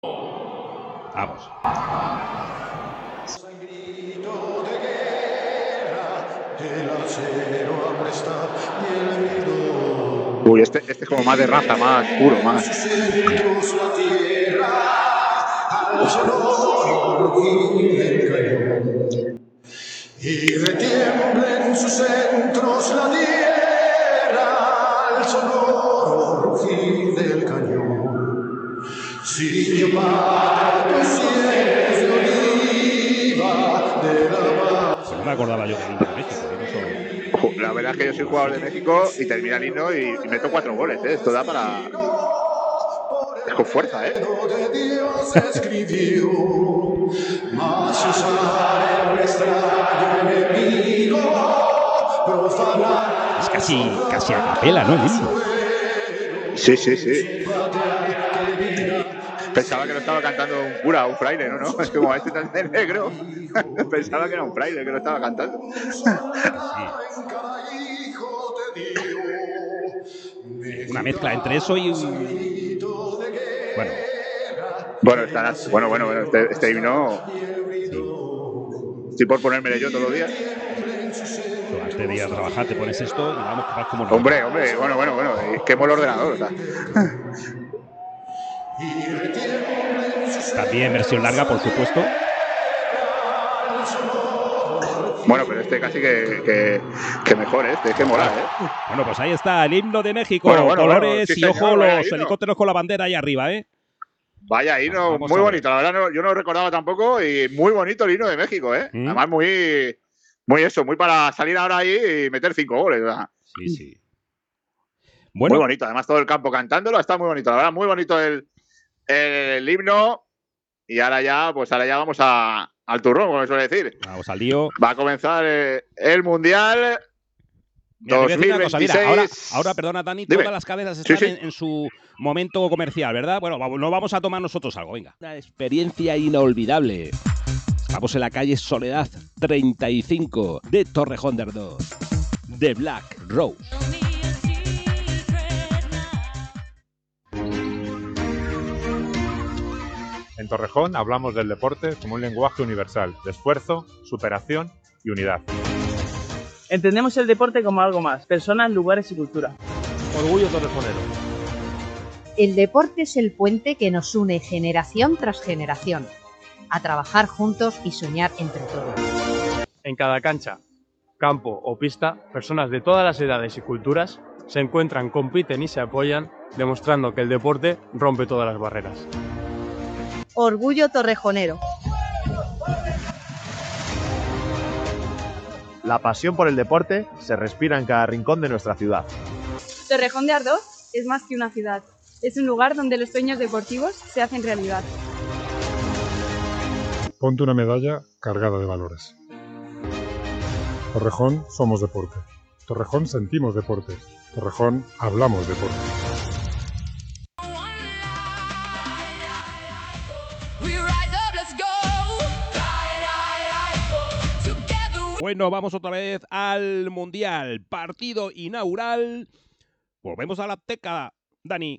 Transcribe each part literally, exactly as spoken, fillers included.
Vamos. Uy, este, este es como más de raza, más puro, más. Y retiembla en sus centros la tierra al sonoro rugir del cañón. Sitio para tu de oliva de la Pues no me acordaba yo del himno de México. ¿eh? Eso... La verdad es que yo soy jugador de México y termina el himno y, y meto cuatro goles. ¿eh? Esto da para... Es con fuerza, ¿eh? de Dios escribió, mas usar el extraño enemigo, profanar. Es casi, casi a capela, ¿no? El himno. Sí, sí, sí. Pensaba que lo estaba cantando un cura, un fraile, ¿no? ¿no? Es que como este tan de negro, pensaba que era un fraile que lo estaba cantando. Sí. Una mezcla entre eso y un... Bueno. Bueno, estará, bueno, bueno, bueno, este, este himno... Sí. Estoy por ponérmelo yo todos los días. Pero antes de ir a trabajar te pones esto y vamos, que vas como no. Hombre, hombre, bueno, bueno, bueno, quemo el ordenador, o sea. También versión larga, por supuesto. Bueno, pero este casi que, que, que mejor, ¿eh? Este que mola, ¿eh? Bueno, pues ahí está el himno de México. Bueno, bueno, colores bueno, sí, y señor, ojo, vaya los himno. helicópteros con la bandera ahí arriba, ¿eh? Vaya himno, Vamos muy a bonito. ver. La verdad, no, yo no lo recordaba tampoco y muy bonito el himno de México, ¿eh? ¿Mm? Además, muy, muy eso, muy para salir ahora ahí y meter cinco goles, ¿verdad? Sí, sí. Bueno. Muy bonito, además todo el campo cantándolo, está muy bonito, la verdad, muy bonito el, el himno. Y ahora ya, pues ahora ya vamos a, al turrón, como se suele decir. Vamos al lío. Va a comenzar eh, el Mundial Mira, dos mil cosa, veintiséis. mira, ahora, ahora, perdona, Dani, Dime. todas las cadenas están sí, sí. En, en su momento comercial, ¿verdad? Bueno, vamos, no vamos a tomar nosotros algo, venga. Una experiencia inolvidable. Estamos en la calle Soledad treinta y cinco de Torrejón de Ardoz, de Black Rose. En Torrejón hablamos del deporte como un lenguaje universal, de esfuerzo, superación y unidad. Entendemos el deporte como algo más, personas, lugares y cultura. Orgullo torrejonero. El deporte es el puente que nos une generación tras generación, a trabajar juntos y soñar entre todos. En cada cancha, campo o pista, personas de todas las edades y culturas se encuentran, compiten y se apoyan, demostrando que el deporte rompe todas las barreras. Orgullo torrejonero. La pasión por el deporte se respira en cada rincón de nuestra ciudad. Torrejón de Ardoz es más que una ciudad. Es un lugar donde los sueños deportivos se hacen realidad. Ponte una medalla cargada de valores. Torrejón somos deporte. Torrejón sentimos deporte. Torrejón hablamos deporte. Bueno, vamos otra vez al Mundial. Partido inaugural. Volvemos a la Azteca, Dani.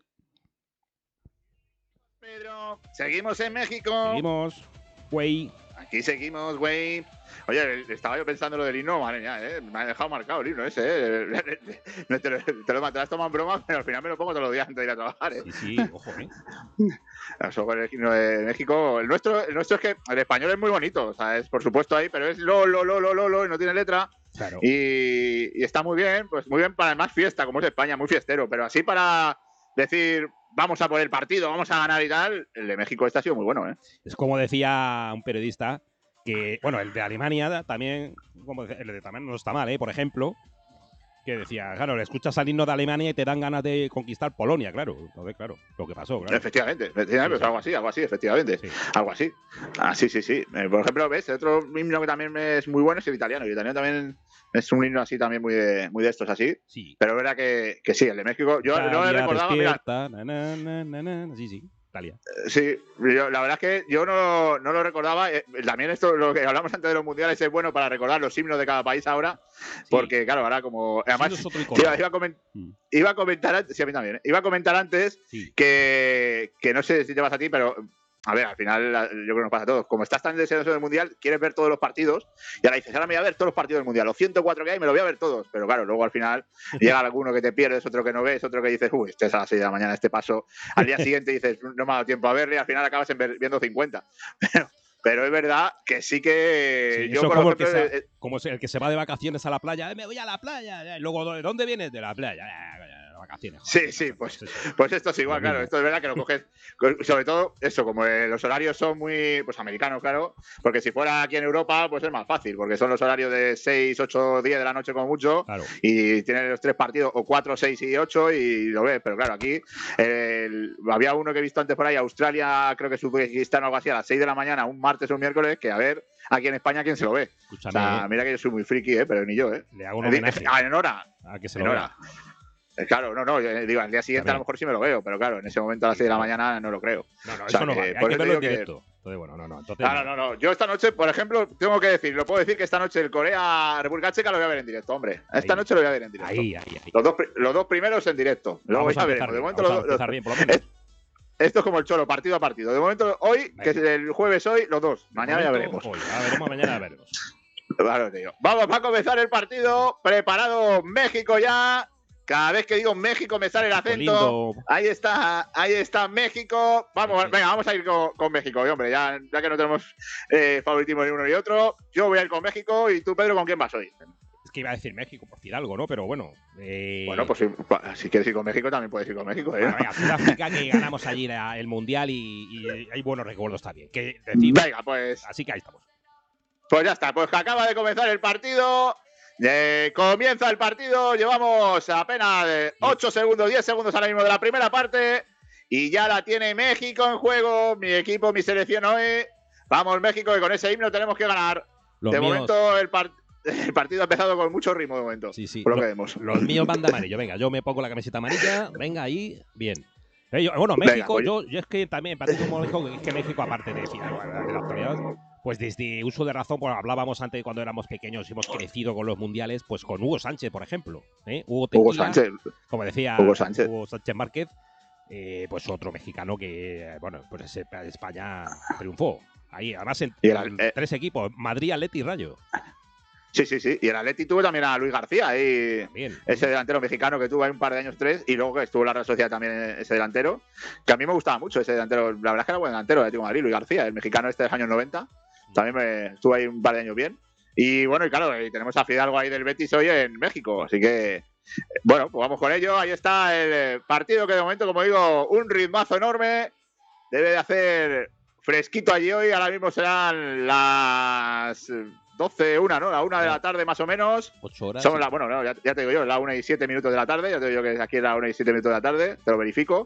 Pedro, seguimos en México. Seguimos, güey. Aquí seguimos, güey. Oye, estaba yo pensando lo del himno, madre mía, ¿eh? Me ha dejado marcado el himno ese, ¿eh? Te lo, te lo, te lo has tomado en broma, pero al final me lo pongo todos los días antes de ir a trabajar, ¿eh? Sí, sí, ojo, ¿eh? Eso con el himno de México. El nuestro, el nuestro es que el español es muy bonito, o sea, es por supuesto ahí, pero es lo, lo, lo, lo, lo, lo, y no tiene letra. Claro. Y, y está muy bien, pues muy bien para más fiesta, como es España, muy fiestero, pero así para decir, vamos a por el partido, vamos a ganar y tal, el de México este ha sido muy bueno, ¿eh? Es como decía un periodista, que, bueno, el de Alemania también, como el de también no está mal, ¿eh? Por ejemplo, que decía, claro, le escuchas al himno de Alemania y te dan ganas de conquistar Polonia, claro. Entonces, claro, lo que pasó, claro. Efectivamente, efectivamente, Sí, sí. algo así, algo así, efectivamente. Sí. Algo así. Ah, sí, sí, sí. Eh, por ejemplo, ¿ves? Otro himno que también es muy bueno es el italiano. El italiano también es un himno así también muy de, muy de estos así. Sí. Pero es verdad que, que sí, el de México, yo Italia no le recordaba, mira. Na, na, na, na, na. Sí, sí. Italia. Sí, yo, la verdad es que yo no, no lo recordaba. Eh, también esto, lo que hablamos antes de los mundiales, es bueno para recordar los himnos de cada país ahora. Sí. Porque, claro, ahora como. Además, sí, iba, iba, a coment, mm. iba a comentar antes. Sí, a mí también. ¿eh? Iba a comentar antes sí. que, que no sé si te vas a ti, pero a ver, al final yo creo que nos pasa a todos. Como estás tan deseoso del Mundial, quieres ver todos los partidos y ahora dices, ahora me voy a ver todos los partidos del Mundial. Los ciento cuatro que hay me los voy a ver todos. Pero claro, luego al final llega alguno que te pierdes, otro que no ves, otro que dices, uy, este es a las seis de la mañana, este paso. Al día siguiente dices, no me ha dado tiempo a verle y al final acabas en ver, viendo cincuenta. Pero, pero es verdad que sí que... Sí, yo, eso por como, ejemplo, el que se, eh, como el que se va de vacaciones a la playa, eh, me voy a la playa, eh, luego, ¿de dónde vienes? De la playa, eh, vacaciones. Joder, sí, sí, pues, pues eso. pues esto es igual, Lo claro. mismo. Esto es verdad que lo coges, sobre todo eso, como eh, los horarios son muy, pues americanos, claro, porque si fuera aquí en Europa, pues es más fácil, porque son los horarios de seis, ocho, diez de la noche como mucho, Claro. y tienes los tres partidos, o cuatro, seis y ocho, y lo ves, pero claro, aquí el- había uno que he visto antes por ahí, Australia, creo que es Uzbekistán o algo así, a las seis de la mañana, un martes o un miércoles, que a ver, aquí en España, ¿quién se lo ve? Escúchame, O sea, eh, mira que yo soy muy friki, ¿eh? Pero ni yo, ¿eh? le hago un Di- homenaje Ah, en hora. a que se En lo hora. vea. Eh, Claro, no, no, yo digo, al día siguiente a lo También. mejor sí me lo veo, pero claro, en ese momento a las Sí, seis de la claro. mañana no lo creo. No, no, O sea, eso no que vale. Hay por que eso verlo en digo que- directo. Entonces, bueno, no, no. Entonces, No, no, no, no. Yo esta noche, por ejemplo, tengo que decir, lo puedo decir que esta noche el Corea-República Checa lo voy a ver en directo, hombre. Esta Ahí. noche lo voy a ver en directo. Ahí, ahí, ahí. Los dos, pri- los dos primeros en directo. Luego Vamos ya a veremos. empezar De bien, momento, vamos a los- los- empezar bien, por lo menos. esto es como el cholo, partido a partido. De momento, hoy, que es el jueves hoy, los dos. Mañana ya Momento, veremos. hoy, ya veremos, mañana ya veremos. Vale, te digo. Vamos a comenzar el partido. Preparado México ya. Cada vez que digo México me sale el acento. Lindo. Ahí está, ahí está México. Vamos, Sí. venga, vamos a ir con, con México, y, hombre, ya, ya que no tenemos eh, favoritismo ni uno ni otro. Yo voy a ir con México y tú, Pedro, ¿con quién vas hoy? Es que iba a decir México, por decir algo, ¿no? Pero bueno. Eh... Bueno, pues si, si quieres ir con México, también puedes ir con México, ¿eh? Bueno, venga, Sudáfrica, que ganamos allí la- el Mundial y, y hay buenos recuerdos también. Que decimos. Venga, pues, Así que ahí estamos. pues ya está. Pues que acaba de comenzar el partido. Eh, comienza el partido. Llevamos apenas ocho segundos, diez segundos ahora mismo de la primera parte. Y ya la tiene México en juego. Mi equipo, mi selección hoy. Vamos, México, que con ese himno tenemos que ganar. Los de míos- momento, el, par- el partido ha empezado con mucho ritmo de momento. Sí, sí. Por lo Lo- que vemos. Los míos van de amarillo. Venga, yo me pongo la camiseta amarilla. Venga, ahí. Bien. Eh, yo- bueno, Venga, México, pues- yo, yo es que también, para como México, es que México, aparte de, de la actualidad, pues desde uso de razón, pues hablábamos antes cuando éramos pequeños y hemos crecido con los mundiales, pues con Hugo Sánchez, por ejemplo. ¿eh? Hugo, Hugo Tequila, Sánchez. como decía Hugo Sánchez. Hugo Sánchez Márquez, eh, pues otro mexicano que, eh, bueno, pues ese- España triunfó. Ahí, además, en, Y el- en eh, tres equipos, Madrid, Atleti y Rayo. Sí, sí, sí. Y el Atleti tuvo también a Luis García, ahí, Bien. ese delantero mexicano que tuvo ahí un par de años, tres, y luego que estuvo en la Real Sociedad también ese delantero, que a mí me gustaba mucho ese delantero. La verdad es que era buen delantero, el Atlético de Madrid, Luis García, el mexicano este de los años noventa. También me estuvo ahí un par de años bien. Y bueno, y claro, y tenemos a Fidalgo ahí del Betis hoy en México, así que eh, bueno, pues vamos con ello. Ahí está el eh, partido que de momento, como digo, un ritmazo enorme. Debe de hacer fresquito allí hoy. Ahora mismo serán las eh, doce, una, ¿no? La una de la tarde más o menos. Ocho horas. Somos la, bueno, no, ya, ya te digo yo, la una y siete minutos de la tarde. Ya te digo yo que aquí es la una y siete minutos de la tarde. Te lo verifico.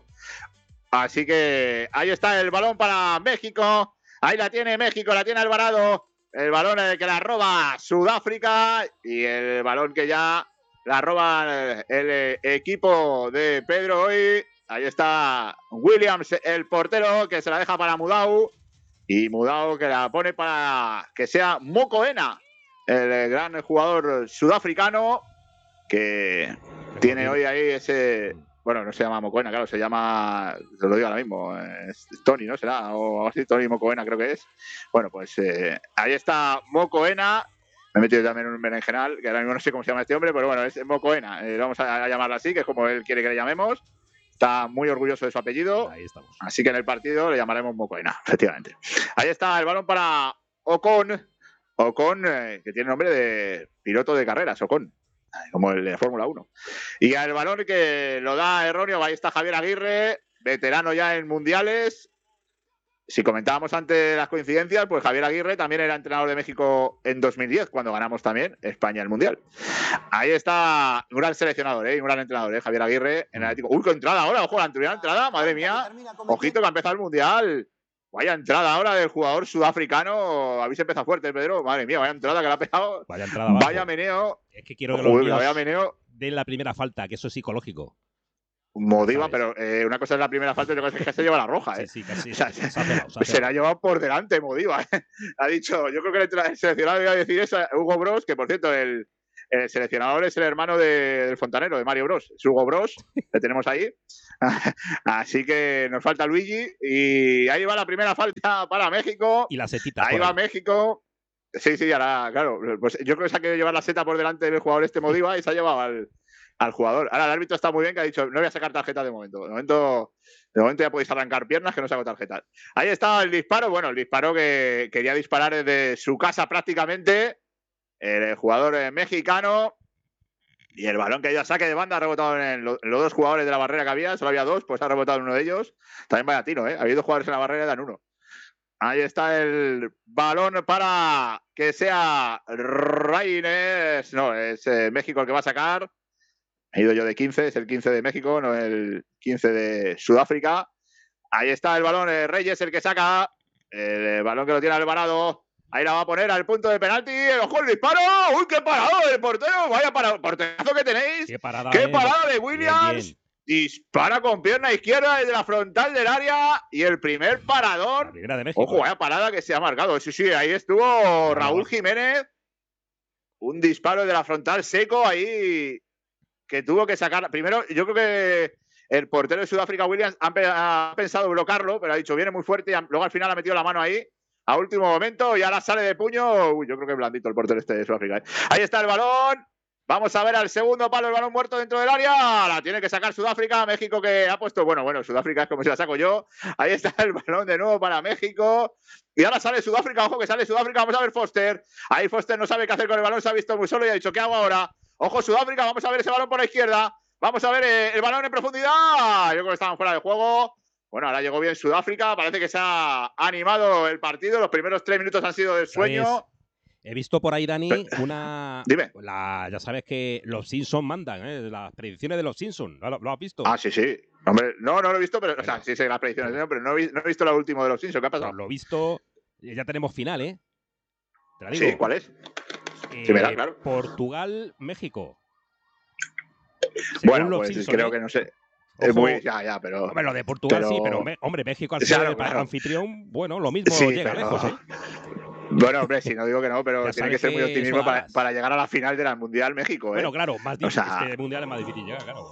Así que ahí está el balón para México. Ahí la tiene México, la tiene Alvarado. El balón eh, que la roba Sudáfrica. Y el balón que ya la roba el, el, eh, equipo de Pedro hoy. Ahí está Williams, el portero, que se la deja para Mudau. Y Mudau que la pone para que sea Mokoena, el eh, gran jugador sudafricano, que tiene hoy ahí ese... Bueno, no se llama Mokoena, claro, se llama... Te lo digo ahora mismo, es Tony, ¿no? Será, o algo así, Tony Mokoena creo que es. Bueno, pues eh, ahí está Mokoena. Me he metido también en un berenjenal, que ahora mismo no sé cómo se llama este hombre, pero bueno, es Mokoena. Eh, vamos a, a llamarlo así, que es como él quiere que le llamemos. Está muy orgulloso de su apellido. Ahí estamos. Así que en el partido le llamaremos Mokoena, efectivamente. Ahí está el balón para Ocon. Ocon, eh, que tiene nombre de piloto de carreras, Ocon, como el de Fórmula uno. Y el balón que lo da erróneo, ahí está Javier Aguirre, veterano ya en mundiales. Si comentábamos antes las coincidencias, pues Javier Aguirre también era entrenador de México en dos mil diez, cuando ganamos también España el Mundial. Ahí está un gran seleccionador, ¿eh? Un gran entrenador, ¿eh? Javier Aguirre en el Atlético. Uy, qué entrada ahora, ojo, la primera entrada, madre mía. Ojito que ha empezado el Mundial. Vaya entrada ahora del jugador sudafricano. Habéis empezado fuerte, Pedro. Madre mía, vaya entrada que le ha pegado. Vaya entrada abajo. Vaya meneo. Es que quiero que los Uy, míos vaya meneo. den la primera falta, que eso es psicológico. Modiva, pero eh, una cosa es la primera falta y otra cosa es que se lleva la roja, ¿eh? Sí, sí, casi. O sea, se ha pegado, se ha se la ha pegado. llevado por delante, Modiva. ¿eh? Ha dicho, yo creo que el seleccionado iba a decir eso, Hugo Bros, que por cierto, el, el seleccionador es el hermano de, del fontanero, de Mario Bros. Es Hugo Bros, le tenemos ahí. Así que nos falta Luigi. Y ahí va la primera falta para México. Y la setita. Ahí va México. Sí, sí, ahora, claro. Pues yo creo que se ha querido llevar la seta por delante del jugador este Modiva y se ha llevado al, al jugador. Ahora el árbitro está muy bien, que ha dicho, no voy a sacar tarjeta de momento. De momento, de momento ya podéis arrancar piernas, que no saco tarjetas. Ahí está el disparo. Bueno, el disparo que quería disparar desde su casa prácticamente. El jugador mexicano. Y el balón que ya saque de banda ha rebotado en, lo, en los dos jugadores de la barrera que había. Solo había dos, pues ha rebotado en uno de ellos. También vaya tiro, ¿eh? Había dos jugadores en la barrera y dan uno. Ahí está el balón para que sea Reines. No, es eh, México el que va a sacar. He ido yo de quince, es el quince de México, no el quince de Sudáfrica. Ahí está el balón, eh, Reyes el que saca. El, el balón que lo tiene Alvarado. Ahí la va a poner al punto de penalti. ¡Ojo el disparo! ¡Uy, qué parado del portero! ¡Vaya para, porterazo que tenéis! ¡Qué parada, ¡Qué eh! parada de Williams! Bien, bien. Dispara con pierna izquierda desde la frontal del área. Y el primer parador. La primera de México. Ojo, vaya parada que se ha marcado. Sí, sí, ahí estuvo Raúl Jiménez. Un disparo de la frontal seco ahí que tuvo que sacar. Primero, yo creo que el portero de Sudáfrica, Williams, ha, ha pensado bloquearlo, pero ha dicho viene muy fuerte y luego al final ha metido la mano ahí a último momento y ahora sale de puño. Uy, yo creo que es blandito el portero este de Sudáfrica. ¿eh? Ahí está el balón. Vamos a ver al segundo palo, el balón muerto dentro del área. La tiene que sacar Sudáfrica. México que ha puesto, bueno, bueno, Sudáfrica es como si la saco yo. Ahí está el balón de nuevo para México. Y ahora sale Sudáfrica, ojo que sale Sudáfrica. Vamos a ver Foster. Ahí Foster no sabe qué hacer con el balón, se ha visto muy solo y ha dicho, ¿qué hago ahora? Ojo Sudáfrica, vamos a ver ese balón por la izquierda. Vamos a ver eh, el balón en profundidad. Yo creo que estaban fuera de juego. Bueno, ahora llegó bien Sudáfrica. Parece que se ha animado el partido. Los primeros tres minutos han sido de sueño. ¿Sabes? He visto por ahí, Dani, una. Dime. La, ya sabes que los Simpsons mandan, ¿eh? Las predicciones de los Simpsons. ¿Lo, lo has visto? Ah, sí, sí. Hombre, no, no lo he visto, pero. Bueno. O sea, sí sé las predicciones, pero no he, no he visto lo último de los Simpsons. ¿Qué ha pasado? Pues lo he visto. Ya tenemos final, ¿eh? ¿Te la digo? Sí, ¿cuál es? Eh, sí, verá, claro. Portugal, México. Según bueno, los pues Simpsons, creo ¿eh? que no sé. Es muy, ya, ya, pero. Hombre, lo de Portugal pero... sí, pero me, hombre, México al ser claro, el claro. anfitrión, bueno, lo mismo sí, llega pero... lejos, ¿eh? Bueno, hombre, sí, no digo que no, pero ya tiene que ser muy optimismo para, para llegar a la final de la Mundial México, ¿eh? Bueno, claro, más difícil. O sea, este Mundial es más difícil llegar, claro.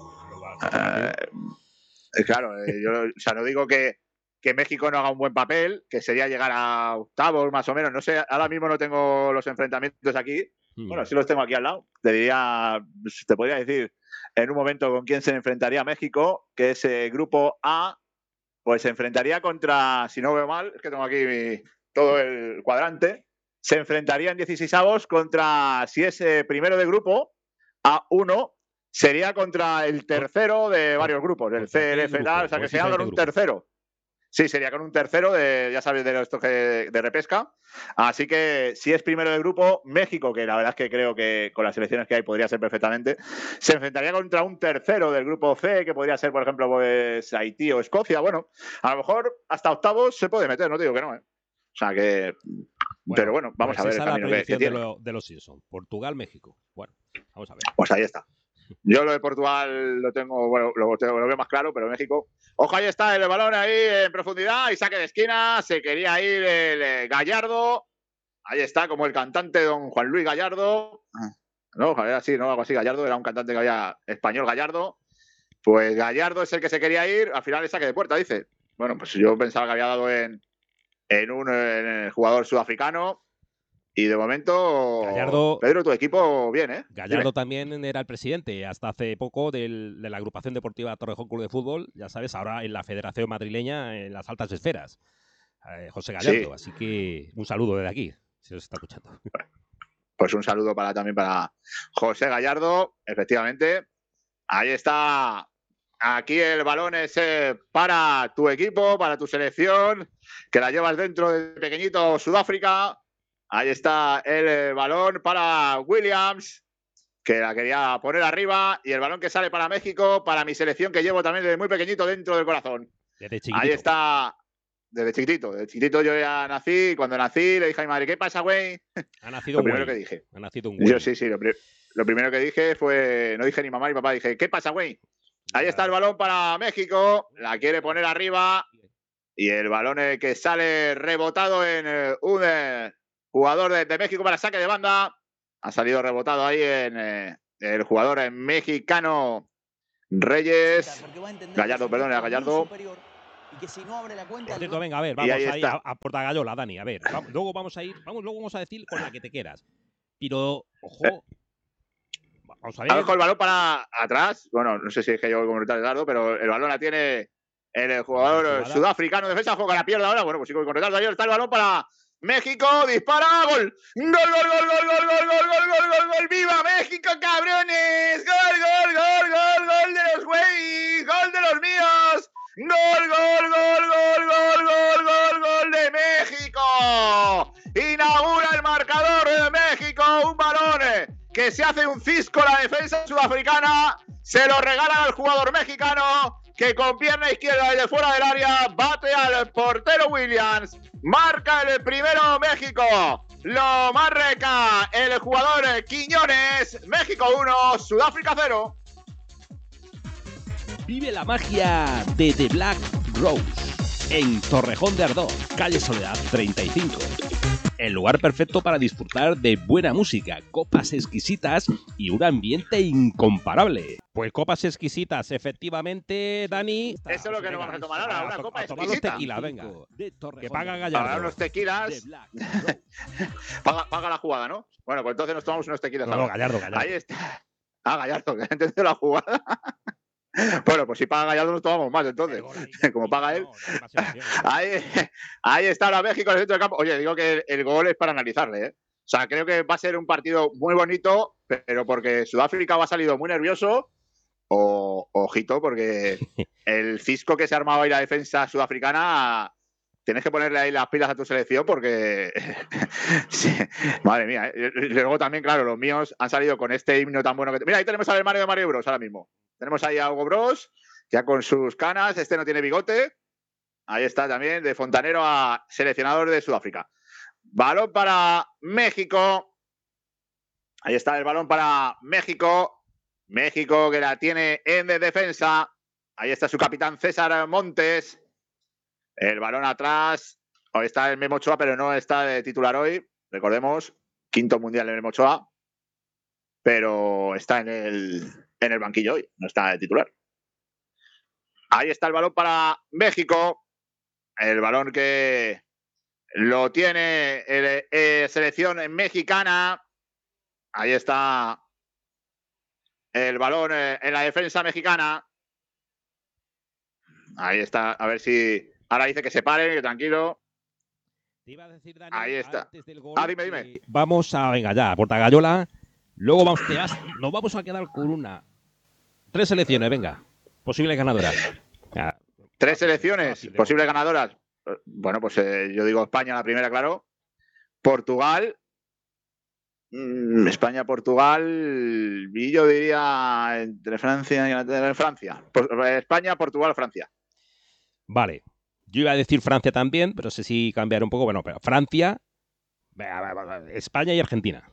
Eh, claro, eh, yo o sea, no digo que, que México no haga un buen papel, que sería llegar a octavos más o menos. No sé, ahora mismo no tengo los enfrentamientos aquí. Mm. Bueno, sí los tengo aquí al lado. Te diría, te podría decir en un momento con quién se enfrentaría México, que es eh, grupo A, pues se enfrentaría contra, si no veo mal, es que tengo aquí mi, todo el cuadrante, se enfrentaría en dieciseisavos contra, si es eh, primero de grupo, A uno, sería contra el tercero de varios grupos, el C, el F, tal, o sea que sería con un tercero. Sí, sería con un tercero de, ya sabes, de esto que de repesca. Así que si es primero de grupo, México, que la verdad es que creo que con las selecciones que hay podría ser perfectamente, se enfrentaría contra un tercero del grupo C, que podría ser, por ejemplo, pues Haití o Escocia. Bueno, a lo mejor hasta octavos se puede meter, no te digo que no, ¿eh? O sea que... Bueno, pero bueno, vamos pues a ver el camino que, que tiene. De, lo, de los Simpsons. Portugal, México. Bueno, vamos a ver. Pues ahí está. Yo lo de Portugal lo tengo, bueno, lo, tengo, lo veo más claro, pero México. Ojo, ahí está el balón ahí en profundidad y saque de esquina. Se quería ir el, el Gallardo. Ahí está, como el cantante don Juan Luis Gallardo. No, era así, no, algo así. Gallardo era un cantante que había español Gallardo. Pues Gallardo es el que se quería ir. Al final el saque de puerta, dice. Bueno, pues yo pensaba que había dado en, en un en el jugador sudafricano. Y de momento, Gallardo, Pedro, tu equipo bien, ¿eh? Gallardo Dime. también era el presidente hasta hace poco del, de la agrupación deportiva Torrejón Club de Fútbol, ya sabes, ahora en la Federación Madrileña en las altas esferas. Eh, José Gallardo, sí. Así que un saludo desde aquí, si os está escuchando. Pues un saludo para también para José Gallardo, efectivamente. Ahí está. Aquí el balón es eh, para tu equipo, para tu selección, que la llevas dentro de pequeñito Sudáfrica. Ahí está el balón para Williams, que la quería poner arriba. Y el balón que sale para México, para mi selección, que llevo también desde muy pequeñito dentro del corazón. Desde chiquitito. Ahí está, desde chiquitito. Desde chiquitito yo ya nací. Y cuando nací le dije a mi madre, ¿qué pasa, güey? Ha nacido lo un primero güey. que dije. Ha nacido un güey. Yo sí, sí. Lo, pri lo primero que dije fue, no dije ni mamá ni papá, dije, ¿qué pasa, güey? Ahí está el balón para México. La quiere poner arriba. Y el balón que sale rebotado en un... jugador de, de México para saque de banda. Ha salido rebotado ahí en eh, el jugador eh, mexicano Reyes. Gallardo, perdón, era Gallardo. Por cierto, venga, a ver, Y vamos ahí ahí está. a, a Portagayola, Dani. A ver, va- luego vamos a ir, vamos, luego vamos a decir con la que te quieras. Pero, ojo, vamos a Ha ver. dejado el balón para atrás. Bueno, no sé si es que yo como retardo, pero el balón la tiene el jugador Jugada. sudafricano. Defensa juega la pierna ahora. Bueno, pues sí, con retardo. Ahí está el balón para México. Dispara. Gol. Gol, gol, gol, gol, gol, gol, gol, gol, gol, gol, gol. ¡Viva México, cabrones! ¡Gol, gol, gol, gol, gol de los güey! ¡Gol de los míos! ¡Gol, gol, gol, gol, gol, gol, gol, gol de México! Inaugura el marcador de México. Un balón que se hace un cisco la defensa sudafricana. Se lo regala al jugador mexicano que con pierna izquierda desde fuera del área bate al portero Williams. Marca el primero México. Lo marca el jugador Quiñones. México uno, Sudáfrica cero. Vive la magia de The Black Rose en Torrejón de Ardoz, calle Soledad treinta y cinco. El lugar perfecto para disfrutar de buena música, copas exquisitas y un ambiente incomparable. Pues copas exquisitas, efectivamente, Dani. Eso es lo que nos vamos a tomar ahora, una a, copa a tomar los exquisita. tequilas, venga. Que paga Ahora Gallardo. unos tequilas. paga, paga la jugada, ¿no? Bueno, pues entonces nos tomamos unos tequilas. No, no, ahora. Gallardo, Gallardo. Ahí está. Ah, Gallardo, que ha entendido la jugada. Bueno, pues si paga Gallardo nos tomamos más, entonces. Como paga él. Ahí, ahí está ahora México en el centro del campo. Oye, digo que el, el gol es para analizarle, ¿eh? O sea, creo que va a ser un partido muy bonito, pero porque Sudáfrica va salido muy nervioso. O, ojito, porque el cisco que se ha armado ahí la defensa sudafricana, tienes que ponerle ahí las pilas a tu selección porque, sí, madre mía. ¿eh? Y luego también, claro, los míos han salido con este himno tan bueno que... Mira, ahí tenemos al hermano de Mario Bros ahora mismo. Tenemos ahí a Hugo Bros, ya con sus canas, este no tiene bigote. Ahí está también, de fontanero a seleccionador de Sudáfrica. Balón para México. Ahí está el balón para México. México que la tiene en defensa. Ahí está su capitán César Montes. El balón atrás. Hoy está el Memo Ochoa, pero no está de titular hoy. Recordemos, quinto mundial de Memo Ochoa. Pero está en el, en el banquillo hoy. No está de titular. Ahí está el balón para México. El balón que lo tiene el, eh, selección mexicana. Ahí está el balón eh, en la defensa mexicana. Ahí está. A ver si... Ahora dice que se pare, que tranquilo. Te iba a decir, Dani, ahí está. antes del gol, Ah, dime, dime. eh, vamos a... Venga, ya, Portagayola. Luego vamos, te vas, nos vamos a quedar con una... Tres selecciones, venga. Posibles ganadoras. Ya. Tres selecciones, posibles ganadoras. Bueno, pues eh, yo digo España la primera, claro. Portugal. Mm, España, Portugal. Y yo diría entre Francia y Inglaterra, Francia. Por, España, Portugal, Francia. Vale. Yo iba a decir Francia también, pero sé si cambiar un poco. Bueno, pero Francia, España y Argentina.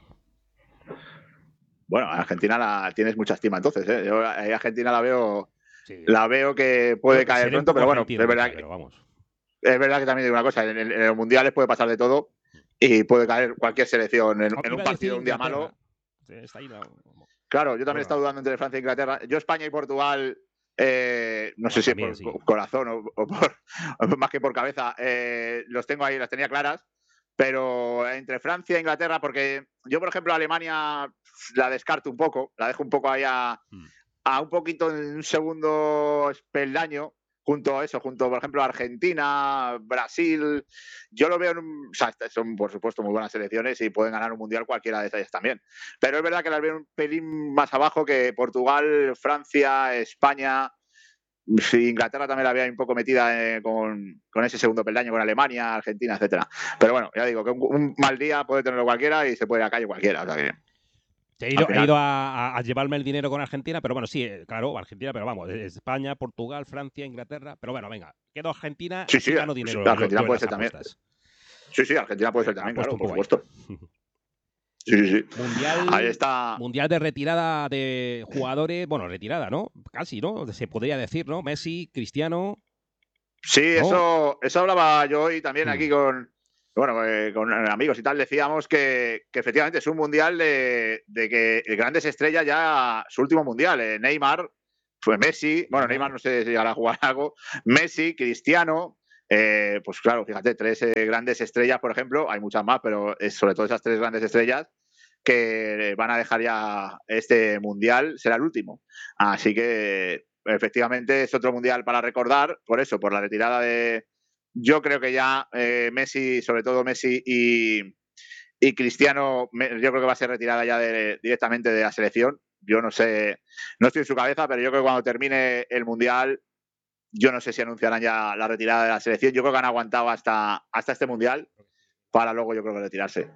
Bueno, Argentina la tienes mucha estima entonces, ¿eh? Yo a Argentina la veo, sí. la veo que puede Bueno, caer pronto, pero bueno, es verdad, pero vamos. es verdad que también digo una cosa, en, en, en los mundiales puede pasar de todo y puede caer cualquier selección en, en un partido un día malo. Está ahí, no. Claro, yo también bueno. he estado dudando entre Francia e Inglaterra. Yo España y Portugal, eh, no, no sé si también, por sí. corazón o, o, por, o más que por cabeza, eh, los tengo ahí, las tenía claras. Pero entre Francia e Inglaterra, porque yo, por ejemplo, Alemania la descarto un poco, la dejo un poco ahí a, a un poquito en un segundo peldaño, junto a eso, junto, por ejemplo, a Argentina, Brasil. Yo lo veo, en un, o sea, son, por supuesto, muy buenas selecciones y pueden ganar un mundial cualquiera de ellas también. Pero es verdad que las veo un pelín más abajo que Portugal, Francia, España. Sí, Inglaterra también la había un poco metida eh, con, con ese segundo peldaño, con Alemania, Argentina, etcétera. Pero bueno, ya digo que un, un mal día puede tenerlo cualquiera y se puede ir a la calle cualquiera. O sea que, he ido, he ido a, a llevarme el dinero con Argentina, pero bueno, sí, claro, Argentina, pero vamos, España, Portugal, Francia, Inglaterra, pero bueno, venga, quedo Argentina sí, y sí, gano dinero. Sí, Argentina yo, yo puede ser también. Sí, sí, Argentina puede ser también, claro, por supuesto. Sí, sí, sí. Mundial, ahí está. Mundial de retirada de jugadores, bueno, retirada, ¿no? Casi, ¿no? Se podría decir, ¿no? Messi, Cristiano. Sí, ¿no? eso, eso hablaba yo hoy también mm. aquí con, bueno, eh, con amigos y tal decíamos que, que efectivamente es un mundial de, de que grandes estrellas ya, su último mundial, eh, Neymar, fue Messi, bueno, uh-huh. Neymar no sé si llegará a jugar algo, Messi, Cristiano, eh, pues claro, fíjate, tres eh, grandes estrellas, por ejemplo, hay muchas más, pero es sobre todo esas tres grandes estrellas que van a dejar ya este mundial, será el último. Así que efectivamente es otro mundial para recordar, por eso, por la retirada de... Yo creo que ya eh, Messi, sobre todo Messi y, y Cristiano, me, yo creo que va a ser retirada ya de, directamente de la selección. Yo no sé, no estoy en su cabeza, pero yo creo que cuando termine el mundial, yo no sé si anunciarán ya la retirada de la selección. Yo creo que han aguantado hasta, hasta este mundial para luego yo creo que retirarse.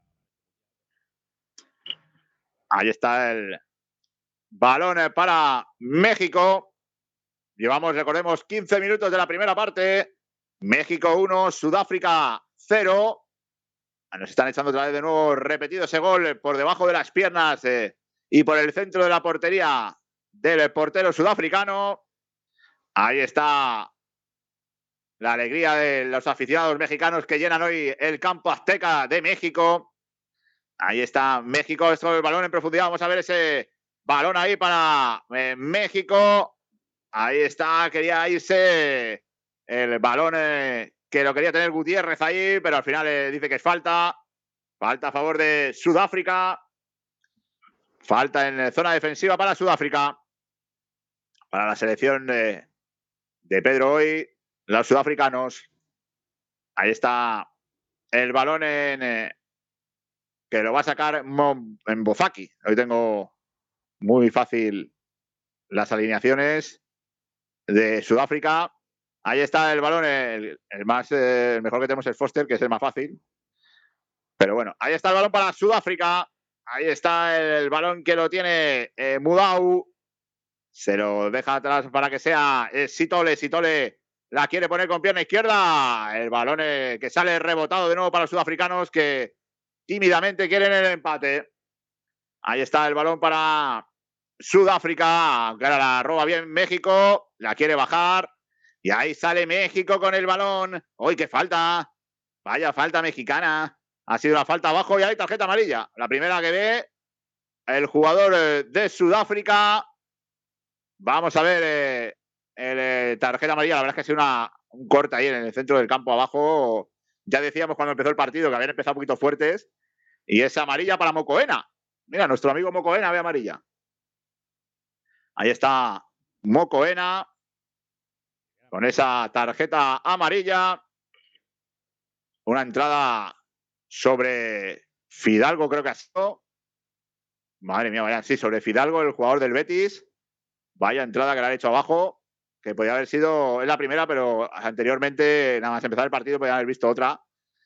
Ahí está el balón para México. Llevamos, recordemos, quince minutos de la primera parte. México uno, Sudáfrica cero. Nos están echando otra vez de nuevo repetido ese gol por debajo de las piernas eh, y por el centro de la portería del portero sudafricano. Ahí está la alegría de los aficionados mexicanos que llenan hoy el campo azteca de México. Ahí está México, esto el balón en profundidad. Vamos a ver ese balón ahí para eh, México. Ahí está, quería irse el balón eh, que lo quería tener Gutiérrez ahí, pero al final eh, dice que es falta. Falta a favor de Sudáfrica. Falta en zona defensiva para Sudáfrica. Para la selección de, de Pedro hoy, los sudafricanos. Ahí está el balón en... Eh, que lo va a sacar en Bozaki. Hoy tengo muy fácil las alineaciones de Sudáfrica. Ahí está el balón, el, el más eh, el mejor que tenemos es Foster, que es el más fácil. Pero bueno, ahí está el balón para Sudáfrica. Ahí está el, el balón que lo tiene eh, Mudau. Se lo deja atrás para que sea eh, Sitole. Sitole la quiere poner con pierna izquierda. El balón eh, que sale rebotado de nuevo para los sudafricanos que tímidamente quieren el empate. Ahí está el balón para Sudáfrica. Aunque ahora la roba bien México. La quiere bajar. Y ahí sale México con el balón. ¡Uy, qué falta! Vaya falta mexicana. Ha sido una falta abajo y hay tarjeta amarilla. La primera que ve el jugador de Sudáfrica. Vamos a ver eh, el eh, tarjeta amarilla. La verdad es que ha sido una, un corte ahí en el centro del campo abajo. Ya decíamos cuando empezó el partido que habían empezado un poquito fuertes. Y es amarilla para Mocoena. Mira, nuestro amigo Mocoena ve amarilla. Ahí está Mocoena con esa tarjeta amarilla. Una entrada sobre Fidalgo, creo que ha sido. Madre mía, vaya, sí, sobre Fidalgo, el jugador del Betis. Vaya entrada que le han hecho abajo, que podía haber sido, es la primera, pero anteriormente, nada más empezar el partido, podían haber visto otra.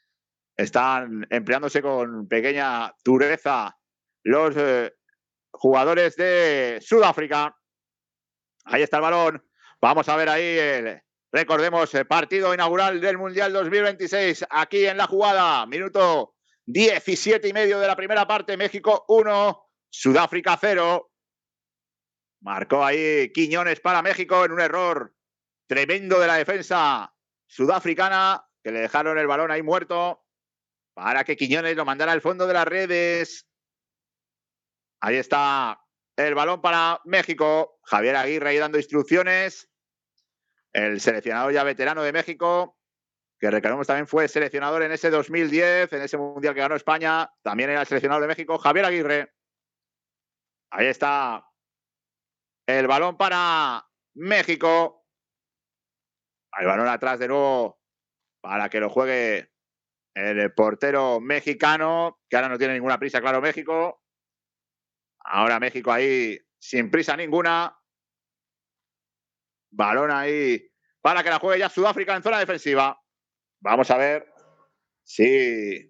Están empleándose con pequeña dureza los eh, jugadores de Sudáfrica. Ahí está el balón. Vamos a ver ahí el, recordemos, el partido inaugural del Mundial dos mil veintiséis. Aquí en la jugada, minuto diecisiete y medio de la primera parte. México uno, Sudáfrica cero. Marcó ahí Quiñones para México en un error tremendo de la defensa sudafricana, que le dejaron el balón ahí muerto para que Quiñones lo mandara al fondo de las redes. Ahí está el balón para México. Javier Aguirre ahí dando instrucciones. El seleccionador ya veterano de México, que recordemos también fue seleccionador en ese dos mil diez, en ese mundial que ganó España. También era el seleccionador de México, Javier Aguirre. Ahí está el balón para México. El balón atrás de nuevo para que lo juegue el portero mexicano, que ahora no tiene ninguna prisa, claro, México. Ahora México ahí sin prisa ninguna. Balón ahí para que la juegue ya Sudáfrica en zona defensiva. Vamos a ver si,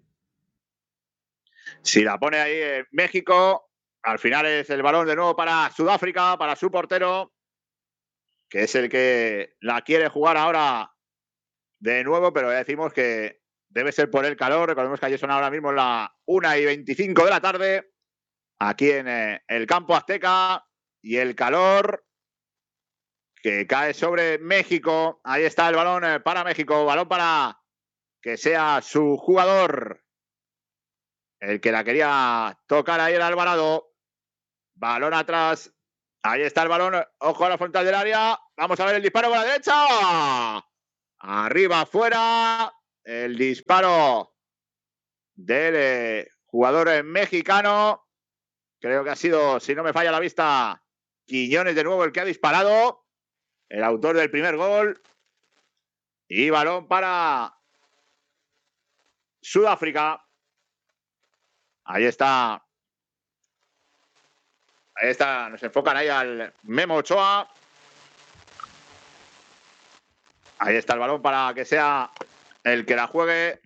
si la pone ahí México. Al final es el balón de nuevo para Sudáfrica, para su portero, que es el que la quiere jugar ahora de nuevo, pero ya decimos que debe ser por el calor. Recordemos que allí son ahora mismo las una y veinticinco de la tarde, aquí en eh, el campo azteca, y el calor que cae sobre México. Ahí está el balón eh, para México, balón para que sea su jugador el que la quería tocar ahí el Alvarado. Balón atrás. Ahí está el balón. Ojo a la frontal del área. Vamos a ver el disparo con la derecha. Arriba, afuera. El disparo del eh, jugador eh, mexicano. Creo que ha sido, si no me falla la vista, Quiñones de nuevo el que ha disparado. El autor del primer gol. Y balón para Sudáfrica. Ahí está. Ahí está. Nos enfocan ahí al Memo Ochoa. Ahí está el balón para que sea el que la juegue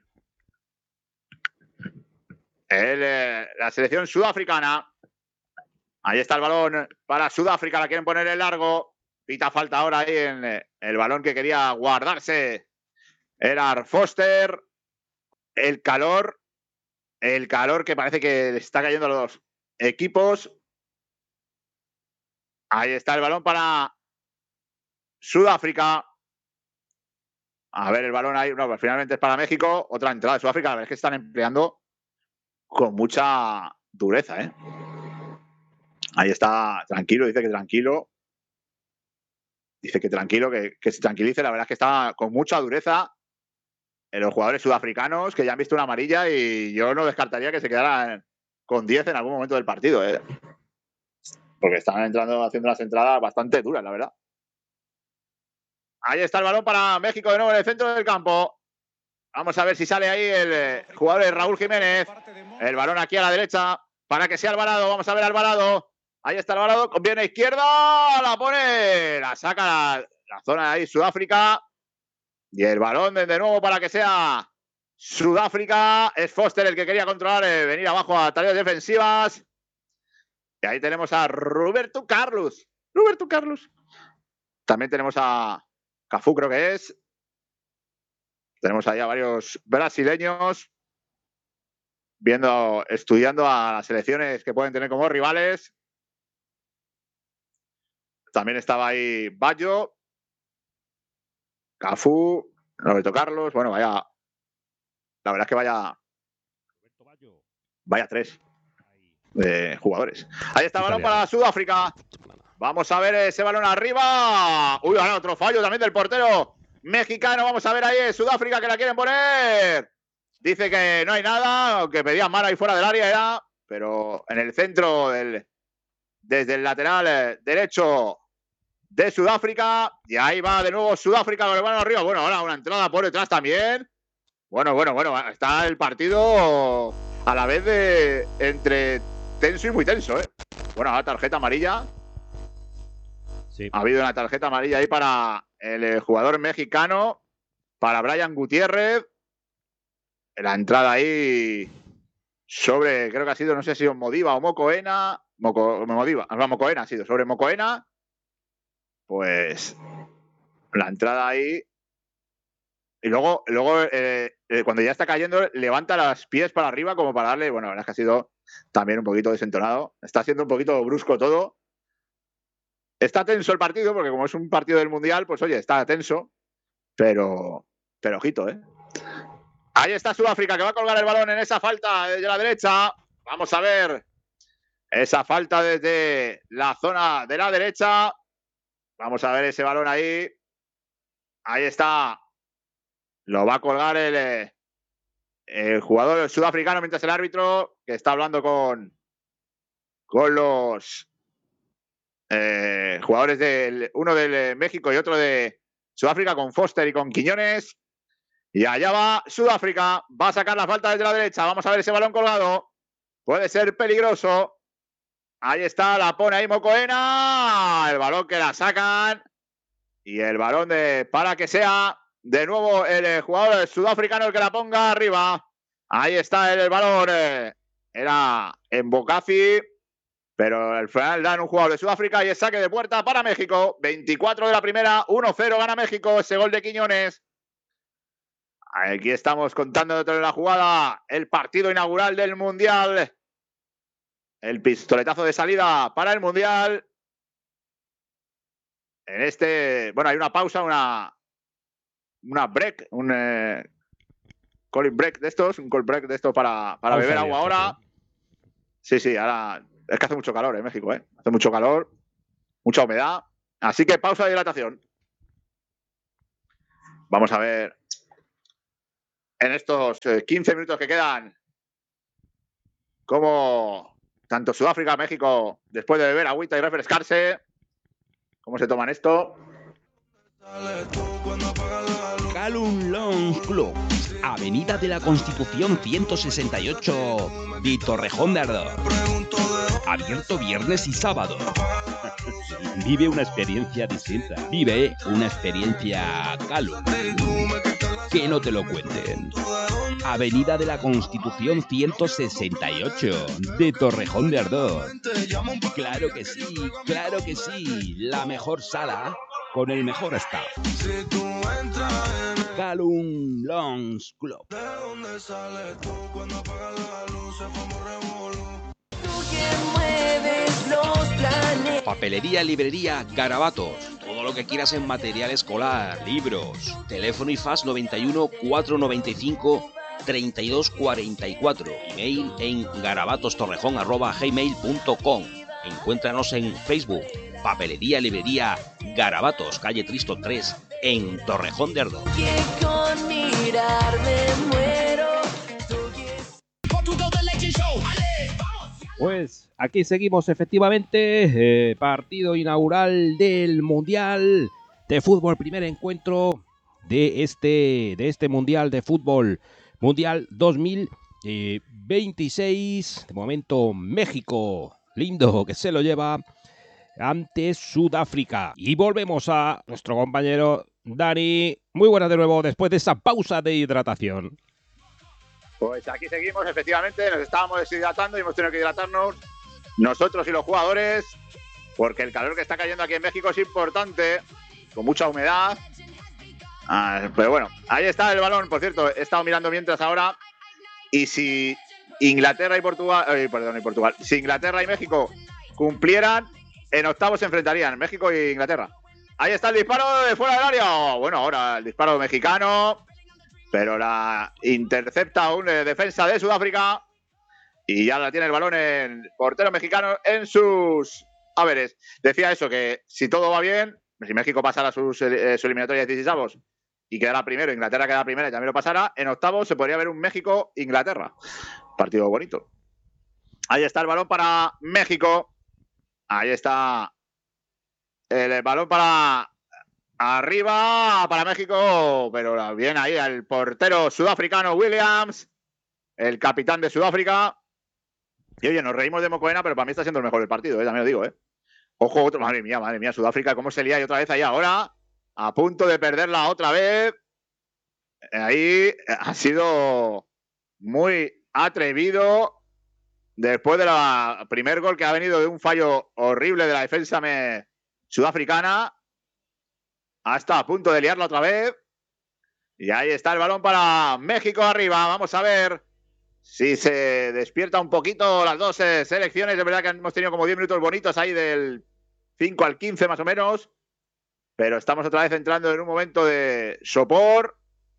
el, eh, la selección sudafricana. Ahí está el balón para Sudáfrica. La quieren poner en largo. Pita falta ahora ahí en eh, el balón que quería guardarse. Era Foster. El calor. El calor que parece que le está cayendo a los equipos. Ahí está el balón para Sudáfrica. A ver el balón ahí. No, pues finalmente es para México. Otra entrada de Sudáfrica. La verdad es que están empleando con mucha dureza, ¿eh? Ahí está, tranquilo, dice que tranquilo. Dice que tranquilo, que, que se tranquilice. La verdad es que está con mucha dureza en los jugadores sudafricanos que ya han visto una amarilla y yo no descartaría que se quedaran con diez en algún momento del partido, ¿eh? Porque están entrando, haciendo unas entradas bastante duras, la verdad. Ahí está el balón para México de nuevo en el centro del campo. Vamos a ver si sale ahí el eh, jugador de Raúl Jiménez. El balón aquí a la derecha para que sea Alvarado. Vamos a ver Alvarado. Ahí está Alvarado. Viene a izquierda. La pone. La saca la, la zona de ahí Sudáfrica. Y el balón de, de nuevo para que sea Sudáfrica. Es Foster el que quería controlar, eh, venir abajo a tareas defensivas. Y ahí tenemos a Roberto Carlos. Roberto Carlos. También tenemos a Cafú, creo que es. Tenemos ahí a varios brasileños viendo, estudiando a las selecciones que pueden tener como rivales. También estaba ahí Baggio, Cafú, Roberto Carlos. Bueno, vaya. La verdad es que vaya. Vaya tres de jugadores. Ahí está el balón para Sudáfrica. Vamos a ver ese balón arriba. Uy, ahora otro fallo también del portero mexicano. Vamos a ver ahí Sudáfrica que la quieren poner. Dice que no hay nada, aunque pedían mal ahí fuera del área ya, pero en el centro, del, desde el lateral derecho de Sudáfrica. Y ahí va de nuevo Sudáfrica con el balón arriba. Bueno, ahora una entrada por detrás también. Bueno, bueno, bueno. Está el partido a la vez de entre tenso y muy tenso, ¿eh? Bueno, ahora tarjeta amarilla. Sí. Ha habido una tarjeta amarilla ahí para el jugador mexicano, para Brian Gutiérrez. La entrada ahí sobre, creo que ha sido, no sé si Modiva o Mocoena. Moco, Modiva, no, Mocoena ha sido, sobre Mocoena. Pues la entrada ahí. Y luego, luego eh, eh, cuando ya está cayendo, levanta los pies para arriba como para darle. Bueno, la verdad es que ha sido también un poquito desentonado. Está siendo un poquito brusco todo. Está tenso el partido, porque como es un partido del Mundial, pues oye, está tenso. Pero, pero ojito, ¿eh? Ahí está Sudáfrica, que va a colgar el balón en esa falta desde la derecha. Vamos a ver esa falta desde la zona de la derecha. Vamos a ver ese balón ahí. Ahí está. Lo va a colgar el, el jugador sudafricano mientras el árbitro, que está hablando con, con los eh, jugadores del uno de México y otro de Sudáfrica, con Foster y con Quiñones. Y allá va Sudáfrica. Va a sacar la falta desde la derecha. Vamos a ver ese balón colgado. Puede ser peligroso. Ahí está, la pone ahí Mocoena. El balón que la sacan. Y el balón de para que sea de nuevo el jugador sudafricano el que la ponga arriba. Ahí está el, el balón. Era en Bocafi. Pero al final dan un jugador de Sudáfrica y es saque de puerta para México. veinticuatro de la primera. uno cero gana México. Ese gol de Quiñones. Aquí estamos contando dentro de la jugada el partido inaugural del Mundial. El pistoletazo de salida para el Mundial. En este, bueno, hay una pausa, una, una break, un, eh, cold break de estos, un cold break de estos para, para beber agua ahora. Sí, sí, ahora es que hace mucho calor en México, ¿eh? Hace mucho calor, mucha humedad. Así que pausa de hidratación. Vamos a ver en estos quince minutos que quedan cómo tanto Sudáfrica, México, después de beber agüita y refrescarse, cómo se toman esto. Calum Lounge Club, Avenida de la Constitución ciento sesenta y ocho de Torrejón de Ardoz. Abierto viernes y sábado. Vive una experiencia distinta. Vive una experiencia Calum. Que no te lo cuenten. Avenida de la Constitución ciento sesenta y ocho de Torrejón de Ardoz. Claro que sí, claro que sí. La mejor sala con el mejor staff. Calum Lounge Club. Papelería, librería, Garabatos. Todo lo que quieras en material escolar, libros. Teléfono y fax noventa y uno, cuatrocientos noventa y cinco, treinta y dos cuarenta y cuatro. Email en garabatostorrejón arroba gmail punto com. Encuéntranos en Facebook. Papelería, librería, Garabatos, calle Tristo tres, en Torrejón de Ardoz. Que con mirarme muero. Pues aquí seguimos efectivamente, eh, partido inaugural del Mundial de Fútbol, primer encuentro de este, de este Mundial de Fútbol, Mundial dos mil veintiséis, de momento México, lindo que se lo lleva ante Sudáfrica. Y volvemos a nuestro compañero Dani, muy buenas de nuevo después de esa pausa de hidratación. Pues aquí seguimos, efectivamente, nos estábamos deshidratando y hemos tenido que hidratarnos nosotros y los jugadores, porque el calor que está cayendo aquí en México es importante, con mucha humedad. Ah, pero bueno, ahí está el balón, por cierto, he estado mirando mientras ahora, y si Inglaterra y Portugal, eh, perdón, y Portugal, si Inglaterra y México cumplieran, en octavos se enfrentarían, México e Inglaterra. Ahí está el disparo de fuera del área. Bueno, ahora el disparo mexicano, pero la intercepta un eh, defensa de Sudáfrica y ya la tiene el balón en portero mexicano en sus haberes. Decía eso, que si todo va bien, si México pasara sus, eh, su eliminatoria de dieciséis y quedara primero, Inglaterra quedara primera y también lo pasara, en octavos se podría ver un México-Inglaterra. Partido bonito. Ahí está el balón para México. Ahí está el balón para arriba, para México, pero bien ahí el portero sudafricano Williams, el capitán de Sudáfrica. Y oye, nos reímos de Mocoena, pero para mí está siendo el mejor del partido, ¿eh? También lo digo, ¿eh? Ojo, otro, madre mía, madre mía, Sudáfrica, cómo se lía y otra vez ahí ahora, a punto de perderla otra vez. Ahí ha sido muy atrevido. Después del primer gol que ha venido de un fallo horrible de la defensa me... sudafricana, hasta a punto de liarla otra vez. Y ahí está el balón para México arriba. Vamos a ver si se despierta un poquito las dos eh, selecciones. De verdad que hemos tenido como diez minutos bonitos ahí del cinco al quince más o menos. Pero estamos otra vez entrando en un momento de sopor.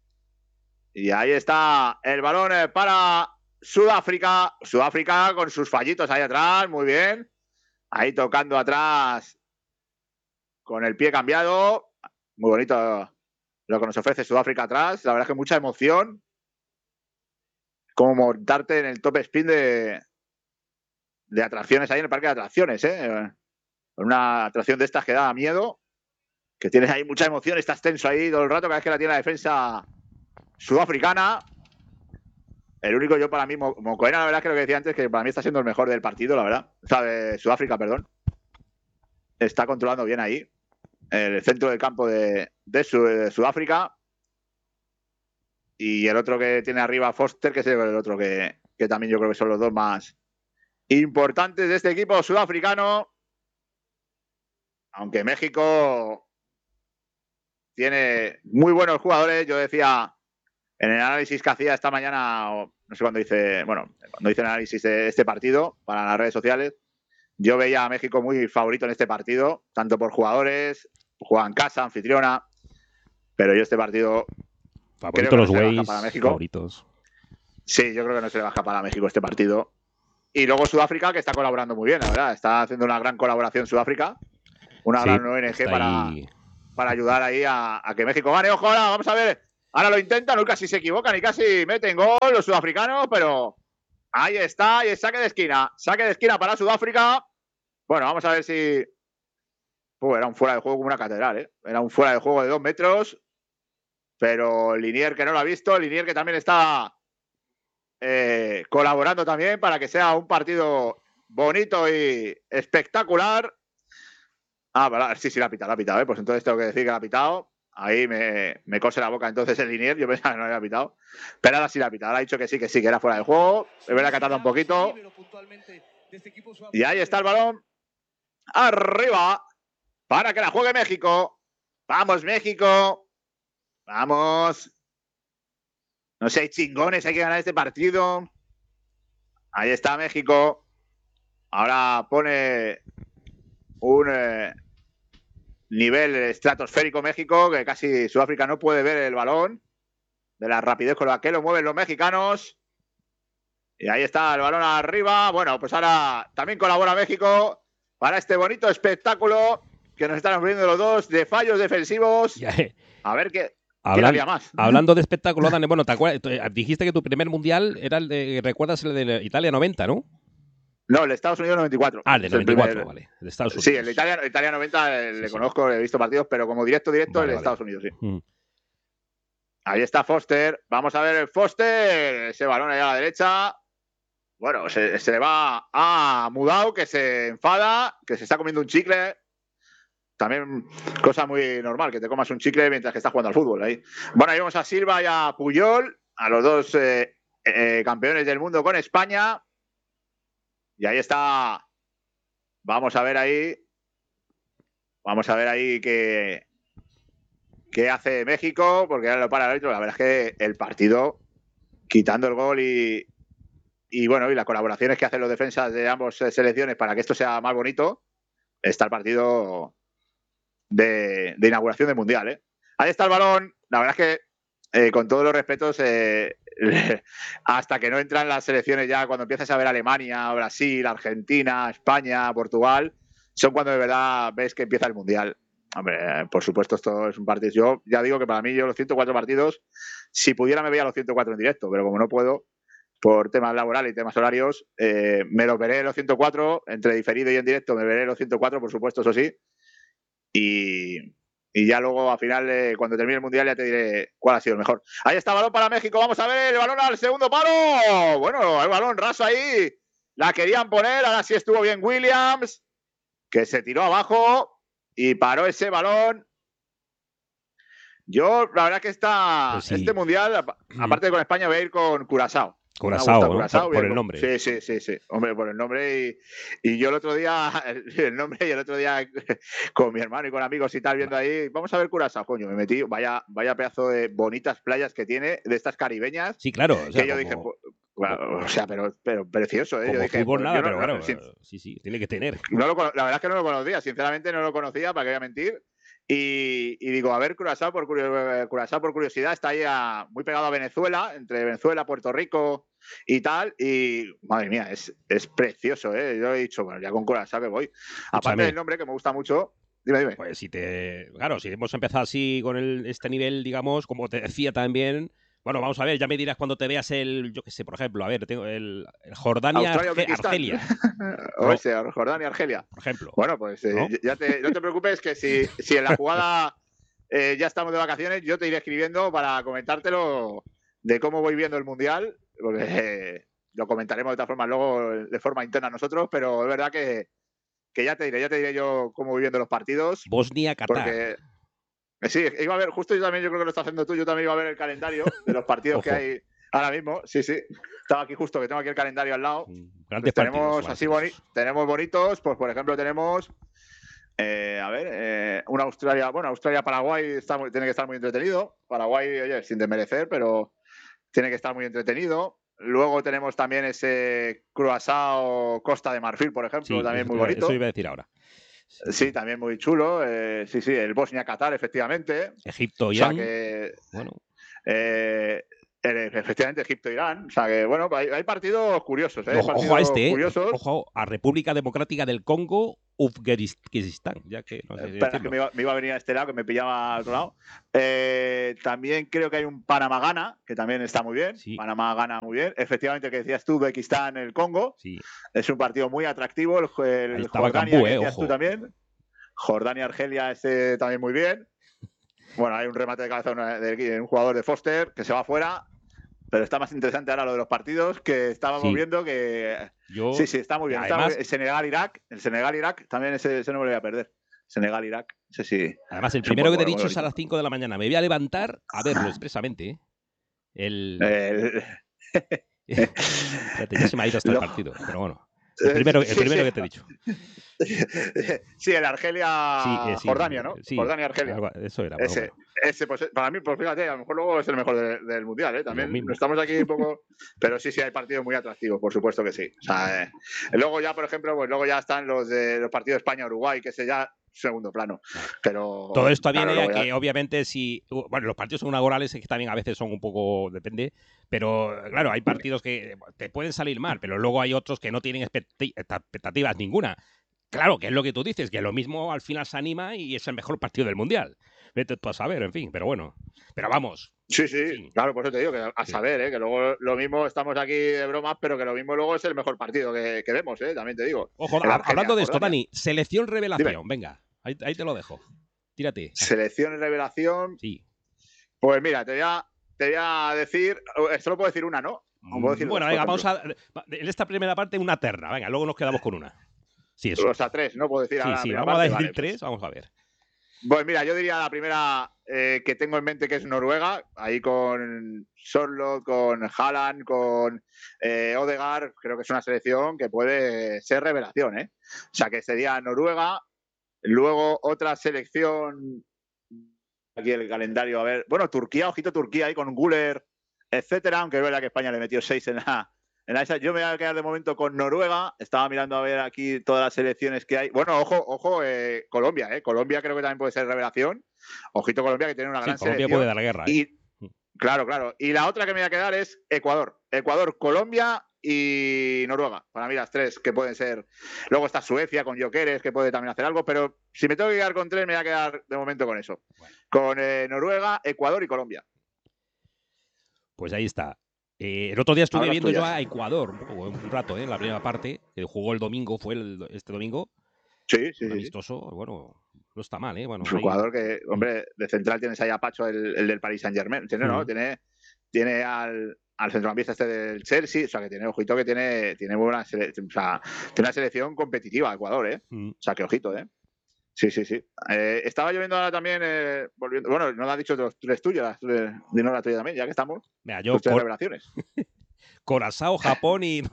Y ahí está el balón eh, para Sudáfrica. Sudáfrica con sus fallitos ahí atrás. Muy bien. Ahí tocando atrás con el pie cambiado. Muy bonito lo que nos ofrece Sudáfrica atrás. La verdad es que mucha emoción. Como montarte en el top spin de, de atracciones ahí en el parque de atracciones, ¿eh? Una atracción de estas que da miedo. Que tienes ahí mucha emoción. Estás tenso ahí todo el rato cada vez que la tiene la defensa sudafricana. El único yo para mí, Mocoena, la verdad es que lo que decía antes, que para mí está siendo el mejor del partido, la verdad. O sea, de Sudáfrica, perdón. Está controlando bien ahí el centro del campo de, de, Sud, de Sudáfrica. Y el otro que tiene arriba, Foster, que es el otro que, que también yo creo que son los dos más importantes de este equipo sudafricano. Aunque México tiene muy buenos jugadores. Yo decía en el análisis que hacía esta mañana, o no sé cuándo hice, bueno, cuando hice el análisis de este partido para las redes sociales, yo veía a México muy favorito en este partido, tanto por jugadores, juega en casa, anfitriona, pero yo este partido favorito los Ways, favoritos. Sí, yo creo que no se le va a escapar a México este partido. Y luego Sudáfrica, que está colaborando muy bien, la verdad. Está haciendo una gran colaboración Sudáfrica. Una Sí, gran O N G está para, ahí. para ayudar ahí a, a que México gane. Ojo, ahora vamos a ver. Ahora lo intentan, no casi se equivocan y casi meten gol los sudafricanos, pero ahí está, y el saque de esquina. Saque de esquina para Sudáfrica. Bueno, vamos a ver si... Uh, era un fuera de juego como una catedral, ¿eh? Era un fuera de juego de dos metros. Pero Linier que no lo ha visto, Linier que también está eh, colaborando también para que sea un partido bonito y espectacular. Ah, vale, sí, sí, la ha pitado, la ha pitado, ¿eh? Pues entonces tengo que decir que la ha pitado. Ahí me, me cose la boca entonces el Linier, yo pensaba que no la había pitado. Pero ahora sí la ha pitado, ahora ha dicho que sí, que sí, que era fuera de juego. Es verdad que ha tardado un poquito. Y ahí está el balón. Arriba. Para que la juegue México. Vamos, México. Vamos. No sé, hay chingones, hay que ganar este partido. Ahí está México. Ahora pone un eh, nivel estratosférico México, que casi Sudáfrica no puede ver el balón. De la rapidez con la que lo mueven los mexicanos. Y ahí está el balón arriba. Bueno, pues ahora también colabora México para este bonito espectáculo que nos están ofreciendo los dos de fallos defensivos. A ver qué... Hablan- había más? Hablando de espectáculo, Dani, bueno, ¿te acuerdas? Tú, eh, dijiste que tu primer mundial era el de, recuerdas el de Italia noventa, ¿no? No, el de Estados Unidos noventa y cuatro. Ah, el de Es el noventa y cuatro, primer- vale. El de Estados Unidos. Sí, el de Italia, Italia noventa eh, le conozco, he visto partidos, pero como directo, directo, Vale, el de vale. Estados Unidos, sí. Mm. Ahí está Foster. Vamos a ver el Foster. Ese balón ahí a la derecha. Bueno, se, se le va a Mudau, que se enfada, que se está comiendo un chicle. También cosa muy normal, que te comas un chicle mientras que estás jugando al fútbol. Ahí. Bueno, ahí vemos a Silva y a Puyol, a los dos eh, eh, campeones del mundo con España. Y ahí está. Vamos a ver ahí. Vamos a ver ahí qué, qué hace México, porque ahora lo para el árbitro. La verdad es que el partido, quitando el gol y, y bueno, y las colaboraciones que hacen los defensas de ambas selecciones para que esto sea más bonito, está el partido de, de inauguración del Mundial, ¿eh? Ahí está el balón. La verdad es que, eh, con todos los respetos, eh, hasta que no entran las selecciones ya, cuando empiezas a ver Alemania, Brasil, Argentina, España, Portugal, son cuando de verdad ves que empieza el Mundial. Hombre, por supuesto, esto es un partido. Yo ya digo que para mí, yo los ciento cuatro partidos, si pudiera me veía los ciento cuatro en directo, pero como no puedo, por temas laborales y temas horarios, eh, me los veré los ciento cuatro, entre diferido y en directo me veré los ciento cuatro, por supuesto, eso sí. Y, y ya luego, al final, eh, cuando termine el Mundial, ya te diré cuál ha sido el mejor. Ahí está el balón para México. Vamos a ver el balón al segundo palo. Bueno, el balón raso ahí. La querían poner. Ahora sí estuvo bien Williams, que se tiró abajo y paró ese balón. Yo, la verdad que está, Pues sí. este Mundial, ap- aparte de con España, voy a ir con Curazao. Curazao, Me gusta ¿no? Curazao, Por- voy a por ir el con- nombre. Sí, sí, sí, sí. Hombre, por el nombre. Y, y yo el otro día, el nombre y el otro día con mi hermano y con amigos y tal, viendo ahí, vamos a ver Curazao, coño, me metí, vaya, vaya pedazo de bonitas playas que tiene, de estas caribeñas. Sí, claro. O sea, que yo como, dije, pues, bueno, o sea, pero, pero precioso, ¿eh? Yo como dije, fútbol pues, nada, yo no- pero no- claro, sin- sí, sí, tiene que tener. no lo cono- la verdad es que no lo conocía, sinceramente no lo conocía, para qué voy a mentir. Y, y digo, a ver, Curazao por, curio- Curazao por curiosidad, está ahí a- muy pegado a Venezuela, entre Venezuela, Puerto Rico y tal. Y madre mía, es, es precioso, ¿eh? Yo he dicho, bueno, ya con Curazao que voy. Aparte Escúchame. del nombre que me gusta mucho, dime, dime. Pues si te. Claro, si hemos empezado así con el, este nivel, digamos, como te decía también. Bueno, vamos a ver, ya me dirás cuando te veas el, yo qué sé, por ejemplo, a ver, tengo el, el Jordania, Australia, Arge- Uzbekistán. Argelia, O sea, Jordania, Argelia. por ejemplo. Bueno, pues eh, ¿No? ya te, no te preocupes que si, si en la jugada eh, ya estamos de vacaciones, yo te iré escribiendo para comentártelo de cómo voy viendo el Mundial, porque eh, lo comentaremos de todas formas luego de forma interna nosotros, pero es verdad que, que ya te diré, ya te diré yo cómo voy viendo los partidos. Bosnia, Qatar. Porque eh, sí, iba a ver, justo yo también, yo creo que lo estás haciendo tú, yo también iba a ver el calendario de los partidos que Ojo. hay ahora mismo. Sí, sí. Estaba aquí justo, que tengo aquí el calendario al lado. Grandes Pues tenemos partidos, así grandes. boni tenemos bonitos, pues por ejemplo tenemos eh, a ver, eh, una Australia, bueno, Australia-Paraguay está muy- tiene que estar muy entretenido. Paraguay, oye, sin desmerecer, pero tiene que estar muy entretenido. Luego tenemos también ese Curazao Costa de Marfil, por ejemplo, Sí, también eso, muy te iba- bonito. eso iba a decir ahora. Sí, también muy chulo. eh, sí, sí, el Bosnia-Qatar, efectivamente. Egipto, O sea Irán. que Bueno, eh, Eh, efectivamente, Egipto-Irán. O sea que, bueno, hay, hay partidos curiosos, ¿eh? Ojo, partidos ojo a este, ¿eh? curiosos. Ojo a República Democrática del Congo, Uzbekistán, ya que no sé si Espera, que me iba, me iba a venir a este lado, que me pillaba al otro lado. Eh, también creo que hay un Panamá-Ghana, que también está muy bien. Sí. Panamá gana muy bien. Efectivamente, que decías tú, Uzbekistán, el Congo. Sí. Es un partido muy atractivo. El, el Ahí estaba Jordania, Cambú, que eh, decías ojo. tú también. Jordania-Argelia, este también muy bien. Bueno, hay un remate de cabeza de, de un jugador de Foster que se va fuera. Pero está más interesante ahora lo de los partidos que estábamos Sí. viendo que... Yo, sí, sí, está muy bien. Está además, muy bien. El Senegal-Irak, el Senegal-Irak, también ese, ese no me lo voy a perder. Senegal-Irak, ese sí. Además, el es un primero que te he buen dicho juego, es a las cinco de la mañana. Me voy a levantar a verlo expresamente. ¿eh? El... El... Fíjate, ya se me ha ido hasta el Lo- partido, pero bueno. El primero, el Sí, primero sí. que te he dicho. Sí, el Argelia, Sí, eh, sí, Jordania, ¿no? sí, Jordania-Argelia. algo- eso era. Bueno, Ese, bueno. ese, pues para mí, pues fíjate, a lo mejor luego es el mejor de- del mundial, ¿eh? También mismo. estamos aquí un poco. Pero sí, sí, hay partidos muy atractivos, por supuesto que sí. O sea, eh, luego ya, por ejemplo, pues luego ya están los de los partidos España-Uruguay, que ese ya segundo plano. Pero Todo esto claro, viene a luego ya- que, obviamente, si. Bueno, los partidos son inaugurales, es que también a veces son un poco. Depende. Pero, claro, hay partidos que te pueden salir mal, pero luego hay otros que no tienen expecti- expectativas ninguna. Claro, que es lo que tú dices, que lo mismo al final se anima y es el mejor partido del mundial. Vete tú a saber, en fin, pero bueno. Pero vamos. Sí, sí, claro, por eso te digo que a saber, ¿eh? Que luego lo mismo estamos aquí de bromas, pero que lo mismo luego es el mejor partido que, que vemos, ¿eh? También te digo. Ojo, El a- Argelia, hablando de esto, Jordania. Dani, selección revelación. Dime. Venga, ahí, ahí te lo dejo. Tírate. Selección y revelación. Sí. Pues mira, te voy a, te voy a decir, eh, solo puedo decir una, ¿no? O puedo decir Bueno, dos, venga, por vamos a. En esta primera parte, una terna. Venga, luego nos quedamos con una. Sí, eso. O sea, tres, ¿no? Puedo decir Sí, ahora la sí, primera vamos a parte, decir vale, tres, pues. vamos a ver. Pues mira, yo diría la primera eh, que tengo en mente, que es Noruega, ahí con Sorloth, con Haaland, con eh, Odegaard. Creo que es una selección que puede ser revelación, ¿eh? O sea, que sería Noruega. Luego otra selección, aquí el calendario, a ver, bueno, Turquía, ojito Turquía ahí con Güler, etcétera, aunque es verdad que España le metió seis en la, en la esa. Yo me voy a quedar de momento con Noruega. Estaba mirando a ver aquí todas las selecciones que hay. Bueno, ojo, ojo, eh, Colombia, eh. Colombia creo que también puede ser revelación. Ojito Colombia, que tiene una Sí, gran Colombia selección. puede dar guerra, ¿eh? Y claro, claro. Y la otra que me voy a quedar es Ecuador. Ecuador, Colombia y Noruega. Para mí las tres que pueden ser. Luego está Suecia con Jokeres, que puede también hacer algo, pero si me tengo que quedar con tres, me voy a quedar de momento con eso. Con eh, Noruega, Ecuador y Colombia. Pues ahí está. Eh, el otro día estuve Ahora las viendo yo tuyas. a Ecuador un, poco, un rato, ¿eh? En la primera parte, que jugó el domingo, fue el- este domingo. Sí, sí, Un sí. amistoso, bueno, no está mal, ¿eh? Bueno, Un ahí- jugador que, hombre, de central tienes ahí a Pacho, el, el del Paris Saint Germain. Tiene, ¿no? Mm. Tiene, tiene al, al centrocampista este del Chelsea. O sea, que tiene, ojito, que tiene, tiene muy buena sele- o sea, tiene una selección competitiva, Ecuador, ¿eh? Mm. O sea, que ojito, ¿eh? Sí, sí, sí. Eh, estaba yo viendo ahora también, eh, volviendo, bueno, no lo has dicho los tres tuyos, las tres- dinos la tuya también, ya que estamos. Mira, yo Tus tres cor- revelaciones. Curazao, Japón y.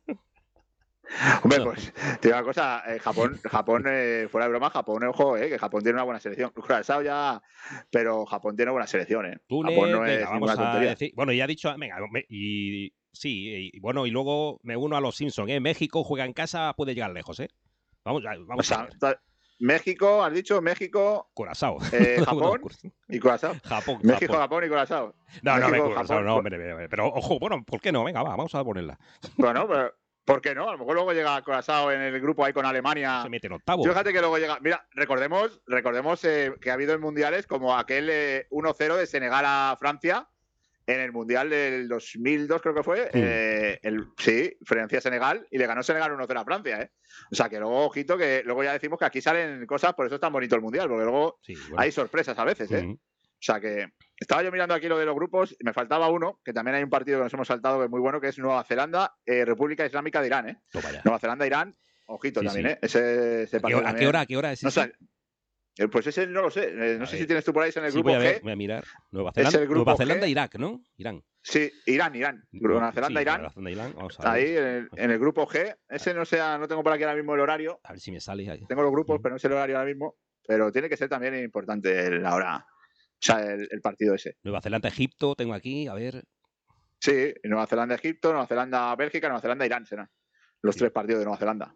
Hombre, pues te digo una cosa, eh, Japón, Japón eh, fuera de broma, Japón, ojo, eh, que Japón tiene una buena selección. Curazao ya, pero Japón tiene buena selección, eh. Túnez, Japón no venga, es vamos ninguna a tontería. decir. Bueno, ya ha dicho. Venga, me- y. Sí, y bueno, y luego me uno a los Simpsons, ¿eh? México juega en casa, puede llegar lejos, ¿eh? Vamos, a- O vamos sea, a ver. está- México, has dicho México, Curazao. eh, Japón y Curazao. Japón, México, Japón. Japón y Curazao. No, no, México, me Curazao, Japón, no, hombre, hombre, pero ojo, bueno, ¿por qué no? Venga, va, vamos a ponerla. Bueno, pero ¿por qué no? A lo mejor luego llega Curazao en el grupo ahí con Alemania. Se mete en octavo. Yo fíjate que luego llega. Mira, recordemos, recordemos eh, que ha habido en mundiales como aquel eh, uno cero de Senegal a Francia en el mundial del dos mil dos, creo que fue. Mm. eh, el, sí, Francia-Senegal, y le ganó Senegal uno cero a Francia, ¿eh? O sea que luego, ojito, que luego ya decimos que aquí salen cosas, por eso es tan bonito el mundial, porque luego Sí, bueno. hay sorpresas a veces, ¿eh? Mm. O sea que estaba yo mirando aquí lo de los grupos y me faltaba uno, que también hay un partido que nos hemos saltado que es muy bueno, que es Nueva Zelanda, eh, República Islámica de Irán, ¿eh? Toma ya. Nueva Zelanda, Irán, ojito Sí, también, sí. ¿eh? Ese, ese ¿A qué partido hora- a qué también- hora, a qué hora es No ese? sé, eh, pues ese no lo sé, eh, no A sé ver. si tienes tú por ahí en el Sí, grupo voy a ver, G. voy a mirar. Nueva Es Zelanda, el grupo Nueva Zelanda, G. Irak, ¿no? Irán. Sí, Irán, Irán. Nueva Zelanda, sí, Irán. Nueva Zelanda, Irán. Vamos a ver. Ahí en el, en el grupo G. Ese no sea, no tengo por aquí ahora mismo el horario. A ver si me sale ahí. Tengo los grupos, pero no sé el horario ahora mismo. Pero tiene que ser también importante la hora. O sea, el, el partido ese. Nueva Zelanda, Egipto, tengo aquí, a ver. Sí, y Nueva Zelanda, Egipto, Nueva Zelanda, Bélgica, Nueva Zelanda, Irán serán los tres partidos de Nueva Zelanda.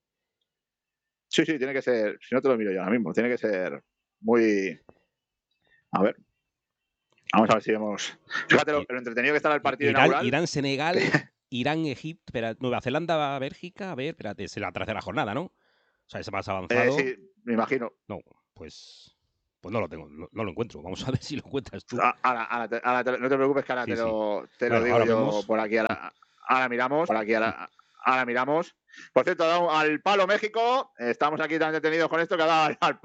Sí, sí, tiene que ser. Si no te lo miro yo ahora mismo, tiene que ser muy. A ver. Vamos a ver si vemos. Fíjate lo, lo entretenido que estará el partido Irán, inaugural. Irán, Senegal, Irán, Egipto, espera, Nueva Zelanda, Bélgica. A ver, espérate, es la tercera jornada, ¿no? O sea, es más avanzado. Eh, sí, me imagino. No, pues. Pues no lo tengo, no, no lo encuentro. Vamos a ver si lo encuentras tú. Ahora, ahora, te- ahora te- no te preocupes que ahora Sí, te sí. lo, te Bueno, lo digo ahora yo vemos. por aquí. Ahora, ahora miramos. Por aquí ahora, ahora miramos. Por cierto, ha dado al palo México. Estamos aquí tan detenidos con esto que ha dado al, al